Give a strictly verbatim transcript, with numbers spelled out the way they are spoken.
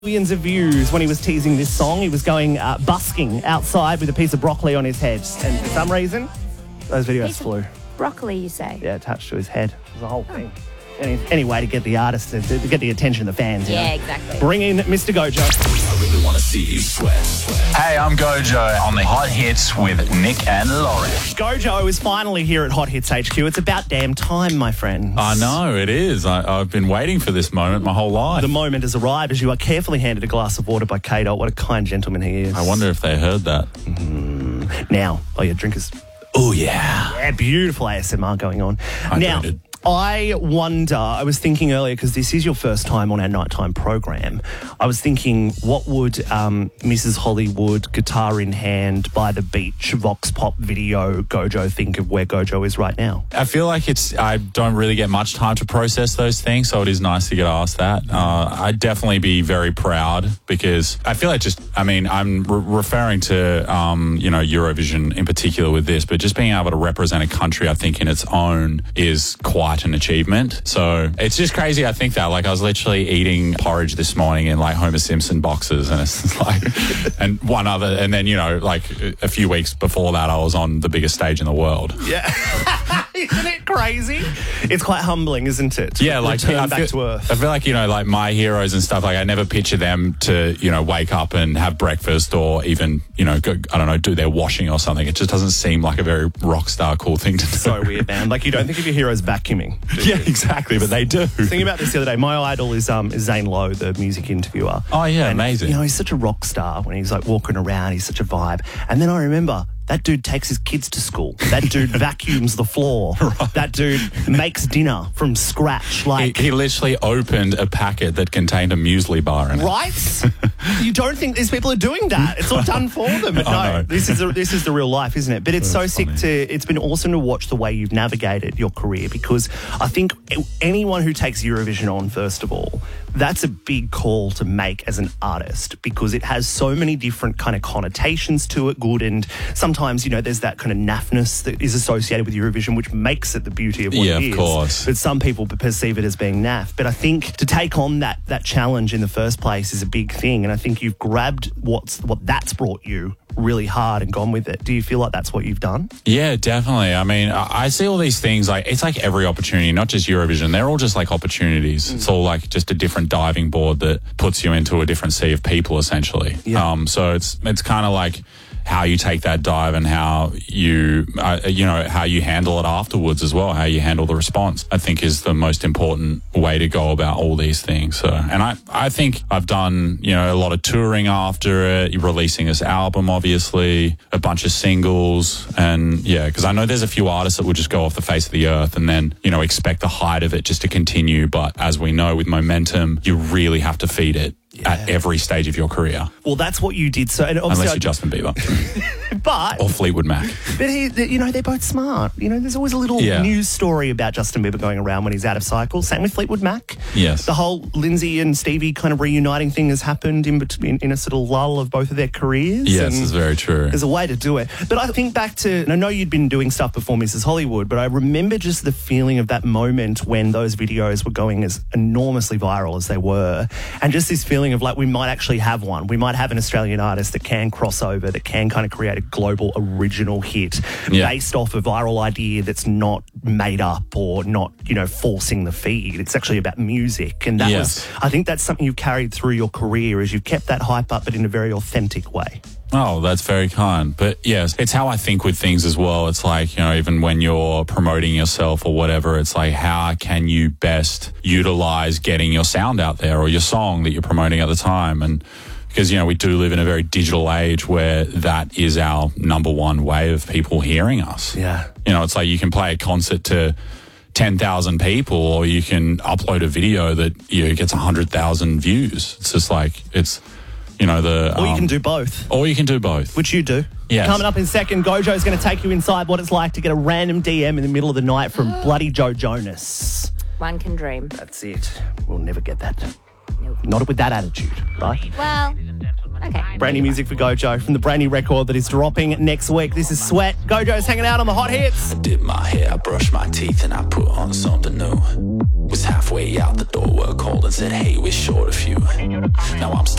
Millions of views when he was teasing this song. He was going uh, busking outside with a piece of broccoli on his head. And for some reason, those videos Piece of flew. Broccoli, you say? Yeah, attached to his head. It was the whole thing. Any, any way to get the artist, to, to get the attention of the fans. You Yeah, know? exactly. Bring in Mister Gojo. I really want to see you sweat. Hey, I'm Gojo on the Hot Hits with Nick and Lauren. Gojo is finally here at Hot Hits H Q. It's about damn time, my friends. I know, it is. I, I've been waiting for this moment my whole life. The moment has arrived as you are carefully handed a glass of water by K-Dot. What a kind gentleman he is. I wonder if they heard that. Mm, now, oh yeah, drinkers. Oh, yeah. Yeah, beautiful A S M R going on. I now, did. I wonder, I was thinking earlier, because this is your first time on our nighttime program, I was thinking, what would um, Missus Hollywood, guitar in hand, by the beach, Vox Pop video Gojo think of where Gojo is right now? I feel like it's, I don't really get much time to process those things, so it is nice to get asked that. Uh, I'd definitely be very proud because I feel like just, I mean, I'm re- referring to, um, you know, Eurovision in particular with this, but just being able to represent a country, I think, in its own is quite an achievement. So it's just crazy. I think that, like, I was literally eating porridge this morning in like Homer Simpson boxes, and it's like, and one other, and then, you know, like a few weeks before that, I was on the biggest stage in the world. Yeah. Isn't it crazy? It's quite humbling, isn't it? Yeah, like return I back feel, to earth. I feel like, you know, like my heroes and stuff, like I never picture them to, you know, wake up and have breakfast or even, you know, go, I don't know, do their washing or something. It just doesn't seem like a very rock star cool thing to do. So weird, man. Like, you don't think of your heroes vacuuming. do Yeah, you? exactly, but they do. Thinking about this the other day, my idol is um is Zane Lowe, the music interviewer. Oh, yeah, And, amazing. You know, he's such a rock star when he's like walking around. He's such a vibe. And then I remember that dude takes his kids to school. That dude vacuums the floor. Right. That dude makes dinner from scratch. Like He, he literally opened a packet that contained a muesli bar in it. Right? You don't think these people are doing that? It's all done for them. But I no, know. this is a, this is the real life, isn't it? But it's That's so sick funny. to. It's been awesome to watch the way you've navigated your career, because I think anyone who takes Eurovision on, first of all, that's a big call to make as an artist, because it has so many different kind of connotations to it, good, and sometimes, you know, there's that kind of naffness that is associated with Eurovision, which makes it the beauty of what Yeah, it of is. course. But some people perceive it as being naff. But I think to take on that that challenge in the first place is a big thing, and I think you've grabbed what's what that's brought you really hard and gone with it. Do you feel like that's what you've done? Yeah, definitely. I mean, I I see all these things, like, it's like every opportunity, not just Eurovision. They're all just like opportunities. Mm. It's all like just a different diving board that puts you into a different sea of people, essentially. Yeah. Um, so it's it's kind of like how you take that dive and how you, uh, you know, how you handle it afterwards as well, how you handle the response, I think is the most important way to go about all these things. So, and I, I think I've done, you know, a lot of touring after it, releasing this album, obviously, a bunch of singles. And yeah, because I know there's a few artists that will just go off the face of the earth and then, you know, expect the height of it just to continue. But as we know, with momentum, you really have to feed it. Yeah. At every stage of your career. Well, that's what you did. So, and obviously, Unless you're Justin Bieber. but Or Fleetwood Mac. but he, you know, they're both smart. You know, there's always a little Yeah. news story about Justin Bieber going around when he's out of cycle. Same with Fleetwood Mac. Yes. The whole Lindsay and Stevie kind of reuniting thing has happened in between, in a sort of lull of both of their careers. Yes, and it's very true. There's a way to do it. But I think back to, and I know you'd been doing stuff before Missus Hollywood, but I remember just the feeling of that moment when those videos were going as enormously viral as they were. And just this feeling of like, we might actually have one. We might have an Australian artist that can cross over, that can kind of create a global original hit Yeah. based off a viral idea that's not made up or not, you know, forcing the feed. It's actually about music. And that Yes. was, I think that's something you've carried through your career, is you've kept that hype up, but in a very authentic way. Oh, that's very kind. But yes, it's how I think with things as well. It's like, you know, even when you're promoting yourself or whatever, it's like, how can you best utilize getting your sound out there or your song that you're promoting at the time? And because, you know, we do live in a very digital age where that is our number one way of people hearing us. Yeah. You know, it's like you can play a concert to ten thousand people, or you can upload a video that, you know, gets one hundred thousand views. It's just like, it's, you know, the... Or you um, can do both. Or you can do both. Which you do. Yes. Coming up in a second, Gojo's going to take you inside what it's like to get a random D M in the middle of the night from bloody Joe Jonas. One can dream. That's it. We'll never get that. Nope. Not with that attitude, right? Well, I Okay. Brand new music for Gojo from the brand new record that is dropping next week. This is Sweat. Gojo's hanging out on the hot hits. I did my hair, I brushed my teeth, and I put on something new. Was halfway out the door, were cold and said, hey, we're short of you. Now I'm stuck